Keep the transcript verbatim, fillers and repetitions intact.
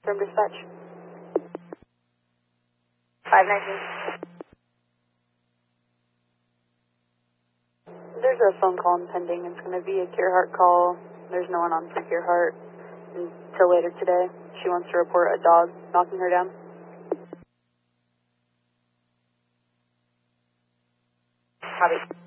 From dispatch. five nineteen. There's a phone call pending. It's going to be a Gearhart call. There's no one on for Gearhart until later today. She wants to report a dog knocking her down. Copy.